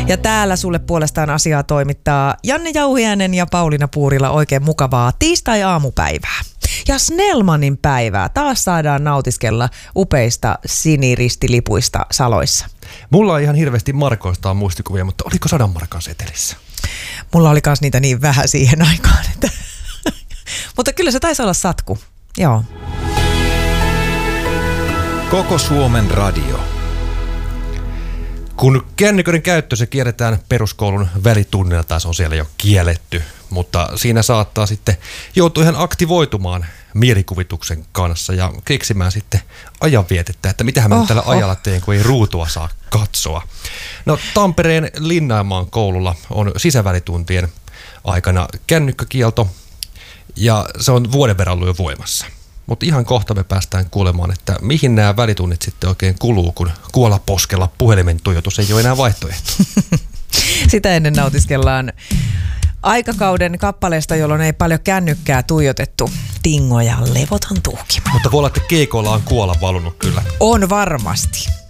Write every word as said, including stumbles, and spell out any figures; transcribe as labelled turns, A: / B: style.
A: Ja täällä sulle puolestaan asiaa toimittaa Janne Jauhiainen ja Pauliina Puurila. Oikein mukavaa tiistai-aamupäivää. Ja Snellmanin päivää. Taas saadaan nautiskella upeista siniristilipuista Saloissa.
B: Mulla on ihan hirveästi markoista muistikuvia, mutta oliko sadan markan setelissä?
A: Mulla oli kans niitä niin vähän siihen aikaan. Että mutta kyllä se taisi olla satku. Joo.
C: Koko Suomen radio.
B: Kun kännyköiden käyttö se kielletään peruskoulun välitunnilla, tai se on siellä jo kielletty, mutta siinä saattaa sitten joutua ihan aktivoitumaan mielikuvituksen kanssa ja keksimään sitten ajanvietettä, että mitähän mä
A: Oho.
B: tällä ajalla teen, kun ei ruutua saa katsoa. No Tampereen Linnanmaan koululla on sisävälituntien aikana kännykkäkielto ja se on vuoden verran ollut jo voimassa. Mutta ihan kohta me päästään kuulemaan, että mihin nämä välitunnit sitten oikein kuluu, kun kuolla poskella puhelimen tuijotus ei ole enää vaihtoehto.
A: Sitä ennen nautiskellaan aikakauden kappaleesta, jolloin ei paljon kännykkää tuijotettu. Tingo ja levoton tuhki.
B: Mutta voi olla, että keikoilla on kuolla valunut kyllä.
A: On varmasti.